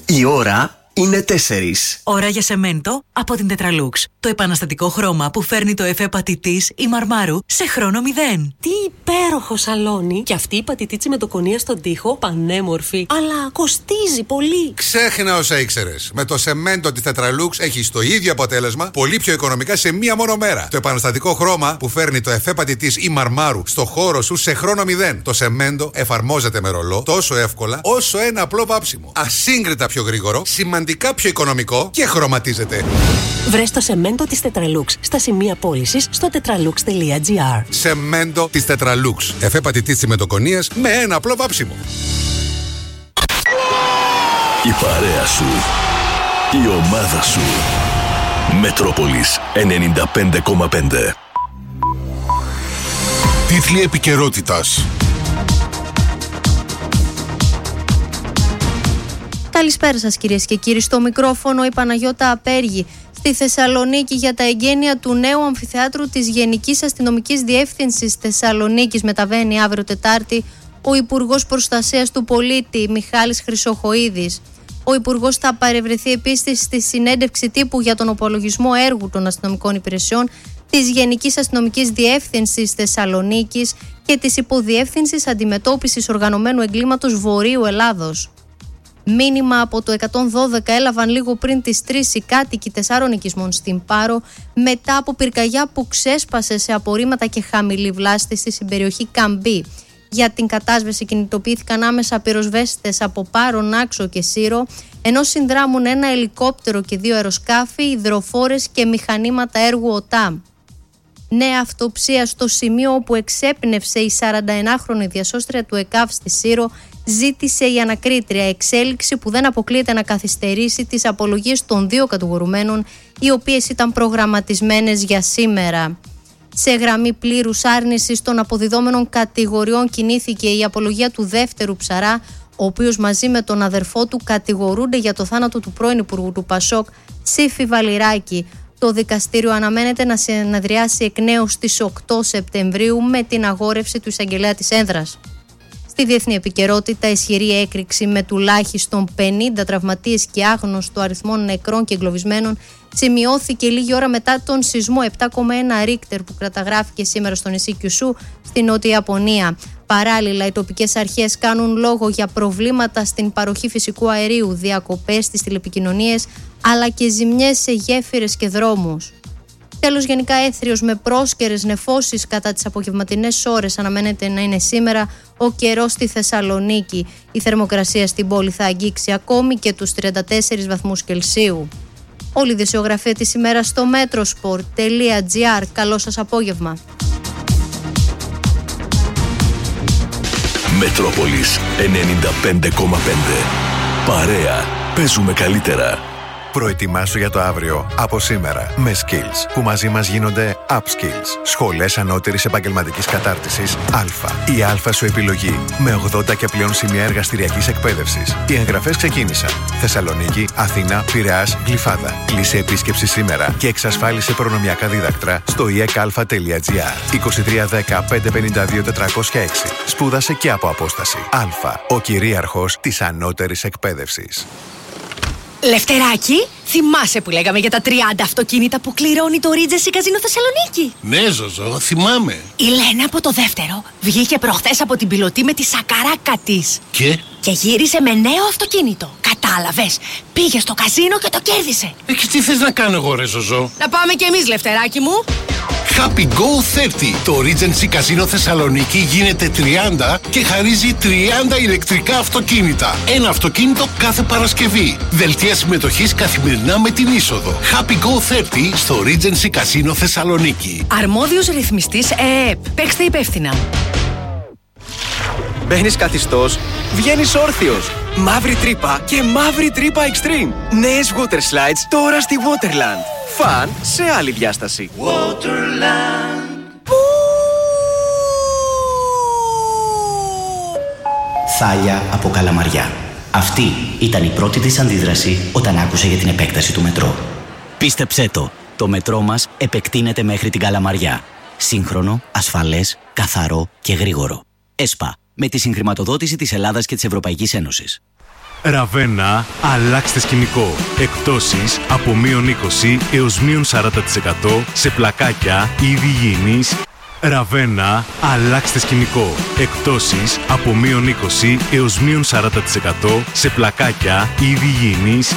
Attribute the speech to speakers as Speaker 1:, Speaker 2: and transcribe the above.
Speaker 1: Η ώρα είναι 4.
Speaker 2: Ώρα για σεμέντο από την Tetralux. Το επαναστατικό χρώμα που φέρνει το εφέ πατητής ή μαρμάρου σε χρόνο 0.
Speaker 3: Τι υπέροχο σαλόνι! Και αυτή η πατητίτσι με το κονία στον τοίχο, πανέμορφη. Αλλά κοστίζει πολύ.
Speaker 4: Ξέχνα όσα ήξερες. Με το σεμέντο της Tetralux έχεις το ίδιο αποτέλεσμα, πολύ πιο οικονομικά σε μία μόνο μέρα. Το επαναστατικό χρώμα που φέρνει το εφέ πατητής ή μαρμάρου στο χώρο σου σε χρόνο 0. Το σεμέντο εφαρμόζεται με ρολό τόσο εύκολα όσο ένα απλό βάψιμο. Ασύγκριτα πιο γρήγορο, σημαντικά πιο οικονομικό και χρωματίζεται.
Speaker 3: Βρες το σεμέντο της Tetralux στα σημεία πώλησης στο tetralux.gr.
Speaker 4: Σεμέντο της Tetralux. Εφέ πατητής τσιμεντοκονίας με ένα απλό βάψιμο.
Speaker 5: Η παρέα σου. Η ομάδα σου. Μετρόπολης 95,5.
Speaker 4: Τίτλοι επικαιρότητας.
Speaker 6: Καλησπέρα σας κυρίες και κύριοι. Στο μικρόφωνο η Παναγιώτα Απέργη. Στη Θεσσαλονίκη για τα εγγένεια του νέου αμφιθεάτρου της Γενικής Αστυνομικής Διεύθυνσης Θεσσαλονίκης μεταβαίνει αύριο Τετάρτη ο Υπουργός Προστασίας του Πολίτη Μιχάλης Χρυσοχοΐδης. Ο Υπουργός θα παρευρεθεί επίσης στη συνέντευξη τύπου για τον απολογισμό έργου των αστυνομικών υπηρεσιών της Γενικής Αστυνομικής Διεύθυνσης Θεσσαλονίκης και της Υποδιεύθυνσης Αντιμετώπισης Οργανωμένου Εγκλήματος Βορείου Ελλάδος. Μήνυμα από το 112 έλαβαν λίγο πριν τις 3 οι κάτοικοι 4 οικισμών στην Πάρο μετά από πυρκαγιά που ξέσπασε σε απορρίμματα και χαμηλή βλάστηση στην περιοχή Καμπή. Για την κατάσβεση κινητοποιήθηκαν άμεσα πυροσβέστες από Πάρο, Νάξο και Σύρο, ενώ συνδράμουν ένα ελικόπτερο και 2 αεροσκάφη, υδροφόρες και μηχανήματα έργου ΟΤΑ. Νέα αυτοψία στο σημείο όπου εξέπνευσε η 41χρονη διασώστρια του ΕΚΑΒ στη Σύρο, ζήτησε η ανακρίτρια, εξέλιξη που δεν αποκλείεται να καθυστερήσει τις απολογίες των 2 κατηγορουμένων, οι οποίες ήταν προγραμματισμένες για σήμερα. Σε γραμμή πλήρους άρνησης των αποδιδόμενων κατηγοριών κινήθηκε η απολογία του δεύτερου ψαρά, ο οποίος μαζί με τον αδερφό του κατηγορούνται για το θάνατο του πρώην Υπουργού του Πασόκ, Σύφη Βαλιράκη. Το δικαστήριο αναμένεται να συνεδριάσει εκ νέου στις 8 Σεπτεμβρίου με την αγόρευση του εισαγγελέα της Ένδρας. Στη διεθνή επικαιρότητα, ισχυρή έκρηξη με τουλάχιστον 50 τραυματίες και άγνωστο αριθμό νεκρών και εγκλωβισμένων σημειώθηκε λίγη ώρα μετά τον σεισμό 7,1 Ρίκτερ που καταγράφηκε σήμερα στο νησί Κιουσού στη Νότια Ιαπωνία. Παράλληλα, οι τοπικές αρχές κάνουν λόγο για προβλήματα στην παροχή φυσικού αερίου, διακοπές στις τηλεπικοινωνίες, αλλά και ζημιές σε γέφυρες και δρόμους. Τέλος, γενικά έθριος με πρόσκαιρες νεφώσεις κατά τις απογευματινές ώρες αναμένεται να είναι σήμερα ο καιρός στη Θεσσαλονίκη. Η θερμοκρασία στην πόλη θα αγγίξει ακόμη και τους 34 βαθμούς Κελσίου. Όλη η δισεογραφία της ημέρας στο metrosport.gr. Καλό σας απόγευμα.
Speaker 5: Μετρόπολης 95,5. Παρέα. Παίζουμε καλύτερα.
Speaker 7: Προετοιμάσου για το αύριο από σήμερα με Skills, που μαζί μας γίνονται Upskills. Σχολές ανώτερης επαγγελματικής κατάρτισης Α. Η Α σου επιλογή με 80 και πλέον σημεία εργαστηριακής εκπαίδευσης. Οι εγγραφές ξεκίνησαν. Θεσσαλονίκη, Αθήνα, Πειραιάς, Γλυφάδα. Κλείσε επίσκεψη σήμερα και εξασφάλισε προνομιακά δίδακτρα στο ekalfa.gr. 2310 552 406. Σπούδασε και από απόσταση. Α. Ο κυρίαρχος της ανώτερης εκπαίδευσης.
Speaker 8: Λευτεράκη, θυμάσαι που λέγαμε για τα 30 αυτοκίνητα που κληρώνει το Regency Casino Θεσσαλονίκη?
Speaker 9: Ναι, Ζωζό, θυμάμαι.
Speaker 8: Η Λένα από το δεύτερο βγήκε προχθές από την πιλωτή με τη σακαράκα της. Και γύρισε με νέο αυτοκίνητο. Κατάλαβες, πήγε στο καζίνο και το κέρδισε.
Speaker 9: Και τι θες να κάνω εγώ, ρε Ζωζό?
Speaker 8: Να πάμε κι εμείς, Λευτεράκη μου.
Speaker 9: Happy Go 30. Το Regency Casino Θεσσαλονίκη γίνεται 30 και χαρίζει 30 ηλεκτρικά αυτοκίνητα. Ένα αυτοκίνητο κάθε Παρασκευή. Δελτία συμμετοχής καθημερινά με την είσοδο. Happy Go 30 στο Regency Casino Θεσσαλονίκη.
Speaker 8: Αρμόδιος ρυθμιστής ΕΕΠ. Παίξτε υπεύθυνα.
Speaker 10: Μπαίνεις καθιστός, βγαίνεις όρθιος. Μαύρη τρύπα και μαύρη τρύπα Extreme. Νέες water slides τώρα στη Waterland. Φαν σε άλλη διάσταση.
Speaker 1: Waterland. Θάλια από Καλαμαριά. Αυτή ήταν η πρώτη της αντίδραση όταν άκουσε για την επέκταση του μετρό. Πίστεψέ το μετρό μας επεκτείνεται μέχρι την Καλαμαριά. Σύγχρονο, ασφαλές, καθαρό και γρήγορο. ΕΣΠΑ, με τη συγχρηματοδότηση της Ελλάδας και της Ευρωπαϊκής Ένωσης.
Speaker 11: Ραβένα, αλλάξτε σκηνικό. Εκπτώσεις από -20 έως -40% σε πλακάκια είδη υγιεινής. Ραβένα, αλλάξτε σκηνικό. Εκπτώσεις από -20 έως -40% σε πλακάκια είδη υγιεινής.